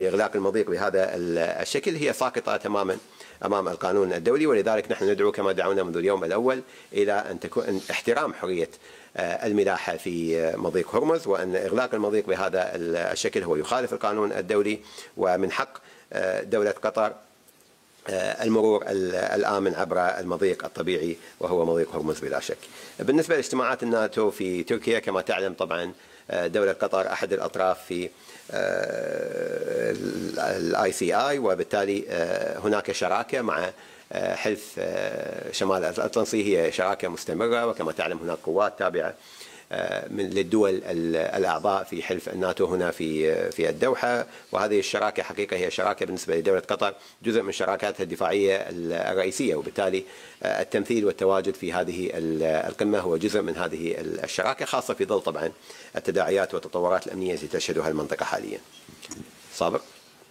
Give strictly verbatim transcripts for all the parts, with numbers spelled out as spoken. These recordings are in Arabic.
لإغلاق المضيق بهذا الشكل هي ساقطة تماما أمام القانون الدولي، ولذلك نحن ندعو كما دعونا منذ اليوم الأول إلى أن تكون احترام حرية الملاحة في مضيق هرمز، وأن إغلاق المضيق بهذا الشكل هو يخالف القانون الدولي، ومن حق دولة قطر المرور الآمن عبر المضيق الطبيعي وهو مضيق هرمز بلا شك. بالنسبة لاجتماعات الناتو في تركيا كما تعلم طبعا دولة قطر أحد الأطراف في الاي سي اي، وبالتالي هناك شراكة مع حلف شمال الأطلسي، هي شراكة مستمرة، وكما تعلم هناك قوات تابعة من للدول الأعضاء في حلف الناتو هنا في في الدوحة، وهذه الشراكة حقيقة هي شراكة بالنسبة لدولة قطر جزء من شراكاتها الدفاعية الرئيسية، وبالتالي التمثيل والتواجد في هذه القمة هو جزء من هذه الشراكة، خاصة في ظل طبعا التداعيات والتطورات الأمنية التي تشهدها المنطقة حاليا. صابر.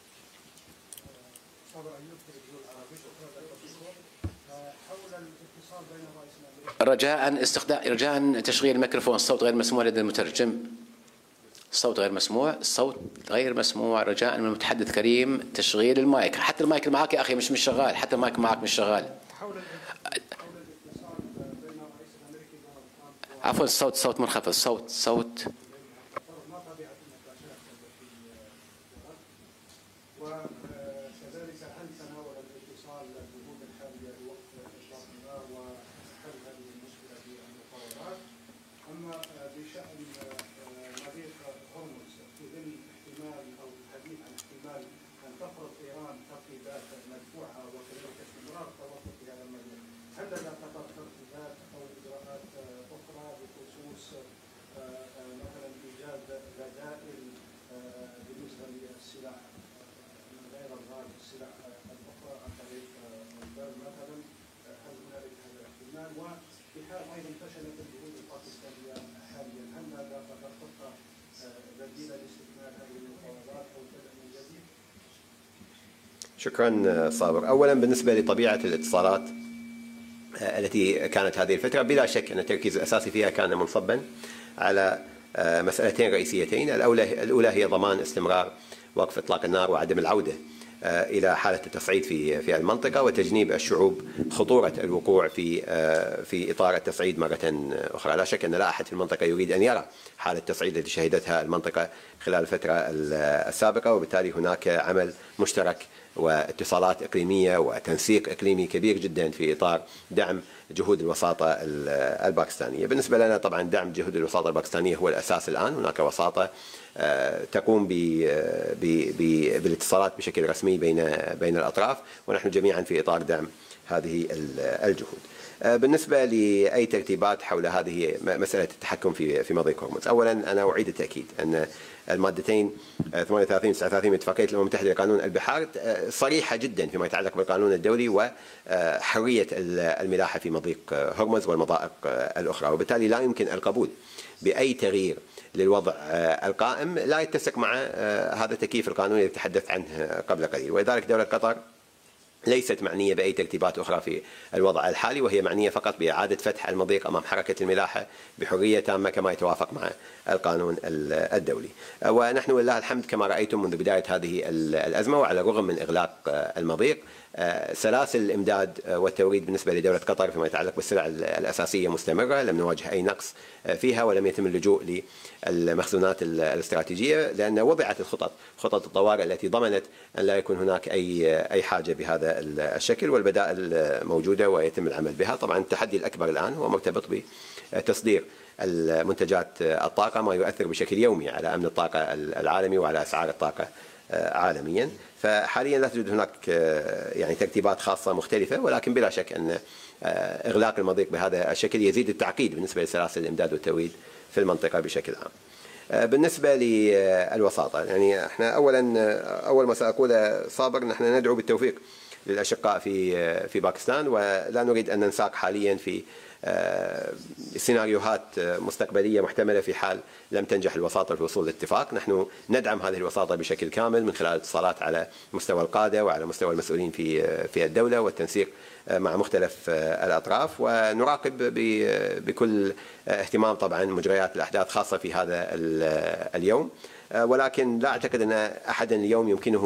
رجاء استخدام رجاء تشغيل الميكروفون، الصوت غير مسموع لدى المترجم. الصوت غير مسموع، الصوت غير مسموع، رجاء من المتحدث كريم تشغيل المايك. حتى المايك اللي معك يا اخي مش مش شغال، حتى المايك معك مش شغال. عفوا الصوت صوت منخفض، صوت صوت شكرا صابر. أولا بالنسبة لطبيعة الاتصالات التي كانت هذه الفترة، بلا شك أن التركيز الأساسي فيها كان منصبا على مسألتين رئيسيتين. الأولى الأولى هي ضمان استمرار وقف إطلاق النار وعدم العودة إلى حالة التصعيد في في المنطقة، وتجنيب الشعوب خطورة الوقوع في في إطار التصعيد مرة أخرى. لا شك أن لا أحد في المنطقة يريد أن يرى حالة التصعيد التي شهدتها المنطقة خلال الفترة السابقة، وبالتالي هناك عمل مشترك واتصالات إقليمية وتنسيق إقليمي كبير جدا في إطار دعم جهود الوساطة الباكستانية. بالنسبة لنا طبعا دعم جهود الوساطة الباكستانية هو الأساس الآن. هناك وساطة تقوم بالاتصالات بشكل رسمي بين بين الأطراف، ونحن جميعا في إطار دعم هذه الجهود. بالنسبة لأي ترتيبات حول هذه مسألة التحكم في في مضيق هرمز، أولا أنا أعيد التأكيد أن المادتين ثمانية وثلاثين وتسعة وثلاثين من اتفاقية الأمم المتحدة لقانون البحار صريحة جدا فيما يتعلق بالقانون الدولي وحرية الملاحة في مضيق هرمز والمضائق الأخرى، وبالتالي لا يمكن القبول بأي تغيير للوضع القائم لا يتسق مع هذا التكييف القانوني الذي تحدثت عنه قبل قليل. ولذلك دولة قطر ليست معنية بأي ترتيبات أخرى في الوضع الحالي، وهي معنية فقط بإعادة فتح المضيق أمام حركة الملاحة بحرية تامة كما يتوافق مع القانون الدولي. ونحن ولله الحمد كما رأيتم منذ بداية هذه الأزمة، وعلى الرغم من إغلاق المضيق، سلاسل الإمداد والتوريد بالنسبة لدولة قطر فيما يتعلق بالسلع الأساسية مستمرة، لم نواجه أي نقص فيها، ولم يتم اللجوء للمخزونات الاستراتيجية، لأن وضعت الخطط خطط الطوارئ التي ضمنت أن لا يكون هناك أي أي حاجة بهذا الشكل، والبدائل موجودة ويتم العمل بها. طبعا التحدي الأكبر الآن هو مرتبط بتصدير المنتجات الطاقة، ما يؤثر بشكل يومي على أمن الطاقة العالمي وعلى أسعار الطاقة عالميا. فحاليا لا توجد هناك يعني ترتيبات خاصة مختلفة، ولكن بلا شك أن إغلاق المضيق بهذا الشكل يزيد التعقيد بالنسبة لسلاسل الإمداد والتوريد في المنطقة بشكل عام. بالنسبة للوساطة، يعني احنا أولا أول ما سأقوله صابر، نحن ندعو بالتوفيق للأشقاء في في باكستان، ولا نريد أن ننساق حاليا في سيناريوهات مستقبلية محتملة في حال لم تنجح الوساطة في الوصول لاتفاق. نحن ندعم هذه الوساطة بشكل كامل من خلال اتصالات على مستوى القادة وعلى مستوى المسؤولين في في الدولة والتنسيق مع مختلف الأطراف، ونراقب بكل اهتمام طبعا مجريات الأحداث خاصة في هذا اليوم، ولكن لا أعتقد أن أحدا اليوم يمكنه